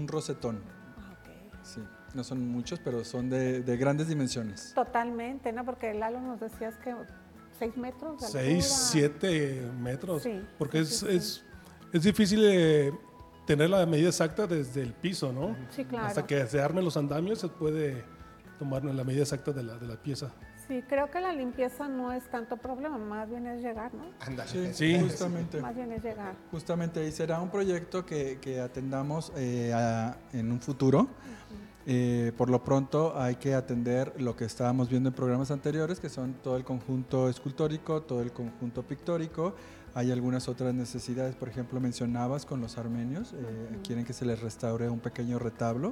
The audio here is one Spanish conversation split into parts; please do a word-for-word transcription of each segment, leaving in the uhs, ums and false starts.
un rosetón. Ah, ok. Sí, no son muchos, pero son de, de grandes dimensiones. Totalmente, ¿no? Porque Lalo nos decías que seis metros de seis, altura. siete metros, Sí, porque sí, es, sí, sí. es, es difícil eh, tener la medida exacta desde el piso, ¿no? Sí, claro. Hasta que se armen los andamios se puede tomar la medida exacta de la, de la pieza. Sí, creo que la limpieza no es tanto problema, más bien es llegar, ¿no? Ándale. Sí, Sí. justamente. Más bien es llegar. Justamente, y será un proyecto que, que atendamos eh, a- en un futuro. Eh, por lo pronto hay que atender lo que estábamos viendo en programas anteriores, que son todo el conjunto escultórico, todo el conjunto pictórico. Hay algunas otras necesidades, por ejemplo, mencionabas con los armenios, eh, Ujú. quieren que se les restaure un pequeño retablo.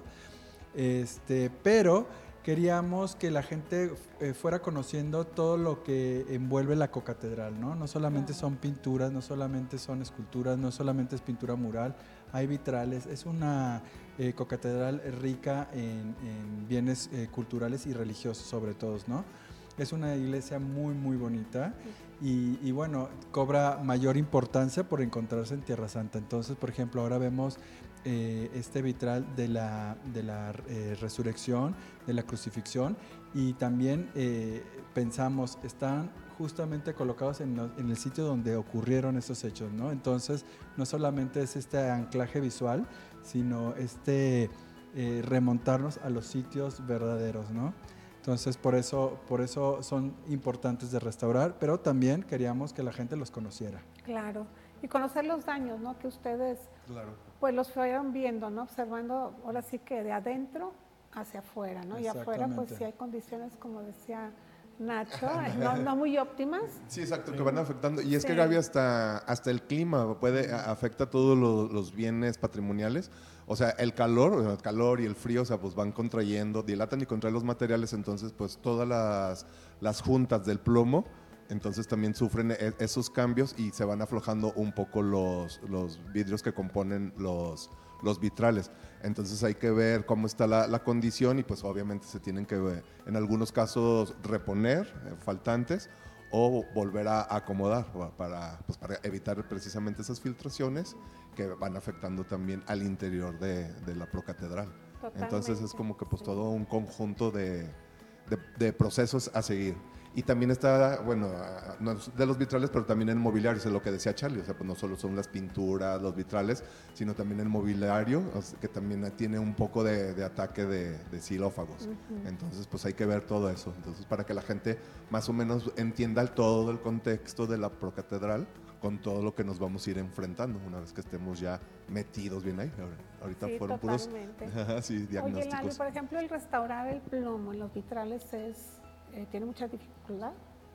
Este, pero queríamos que la gente eh, fuera conociendo todo lo que envuelve la cocatedral, ¿no? No solamente Claro. son pinturas, no solamente son esculturas, no solamente es pintura mural, hay vitrales, es una eh, cocatedral rica en, en bienes eh, culturales y religiosos sobre todo, ¿no? Es una iglesia muy, muy bonita y, y bueno, cobra mayor importancia por encontrarse en Tierra Santa. Entonces, por ejemplo, ahora vemos eh, este vitral de la, de la eh, resurrección, de la crucifixión, y también eh, pensamos, están justamente colocados en, lo- en el sitio donde ocurrieron estos hechos, ¿no? Entonces, no solamente es este anclaje visual, sino este eh, remontarnos a los sitios verdaderos, ¿no? Entonces, por eso, por eso son importantes de restaurar, pero también queríamos que la gente los conociera. Claro. Y conocer los daños, ¿no? Que ustedes Claro. pues los fueron viendo, ¿no? Observando ahora sí que de adentro hacia afuera, ¿no? Y afuera pues Exactamente. sí hay condiciones, como decía Nacho, no, no muy óptimas. Sí, exacto, que van afectando. Y es Sí. que Gaby, hasta, hasta el clima puede a- afecta todos los, los bienes patrimoniales. O sea, el calor, o sea, el calor y el frío, o sea, pues van contrayendo, dilatan y contraen los materiales, entonces pues todas las, las juntas del plomo, entonces también sufren e- esos cambios y se van aflojando un poco los, los vidrios que componen los, los vitrales. Entonces hay que ver cómo está la, la condición y pues obviamente se tienen que, ver, en algunos casos, reponer eh, faltantes o volver a acomodar para, pues, para evitar precisamente esas filtraciones que van afectando también al interior de, de la procatedral. Entonces es Totalmente, como que pues sí. todo un conjunto de, de, de procesos a seguir. Y también está, bueno, ah, no es de los vitrales, pero también en mobiliario, es lo que decía Charlie, o sea, pues no solo son las pinturas, los vitrales, sino también el mobiliario, o sea, que también tiene un poco de, de ataque de, de xilófagos. Ujú. Entonces, pues hay que ver todo eso. Entonces, para que la gente más o menos entienda el todo el contexto de la procatedral, con todo lo que nos vamos a ir enfrentando una vez que estemos ya metidos bien ahí. Ahora- Ahorita Sí, fueron totalmente. puros sí, Oye, Lalo, diagnósticos. por ejemplo, el restaurar el plomo en los vitrales es, eh, tiene mucha dificultad.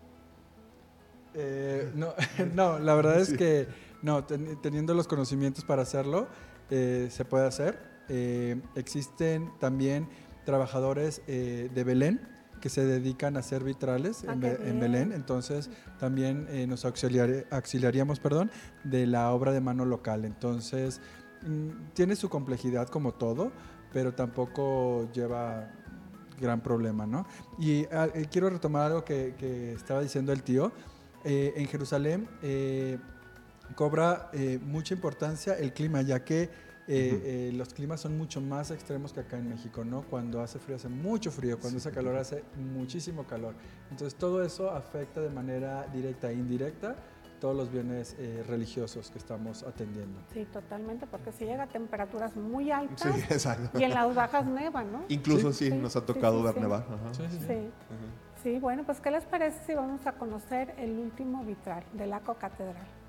Eh, no, no, la verdad es Sí. que no, ten- teniendo los conocimientos para hacerlo, eh, se puede hacer. Eh, existen también trabajadores eh, de Belén que se dedican a hacer vitrales Ah, en, qué Be- en bien. Belén, entonces también eh, nos auxiliar- auxiliaríamos perdón, de la obra de mano local. Entonces, mm, tiene su complejidad como todo, pero tampoco lleva gran problema, ¿no? Y ah, eh, quiero retomar algo que, que estaba diciendo el tío. Eh, en Jerusalén eh, cobra eh, mucha importancia el clima, ya que eh, eh, los climas son mucho más extremos que acá en México, ¿no? Cuando hace frío hace mucho frío, cuando hace calor hace muchísimo calor. Entonces todo eso afecta de manera directa e indirecta todos los bienes eh, religiosos que estamos atendiendo. Sí, totalmente, porque si llega a temperaturas muy Sí, altas exacto. y en las bajas neva, ¿no? Incluso Sí. sí, Sí, nos ha sí, tocado sí, ver sí. nevar. Ajá. Sí, sí, sí. Sí. Ajá. Sí, bueno, pues ¿qué les parece si vamos a conocer el último vitral de la Cocatedral?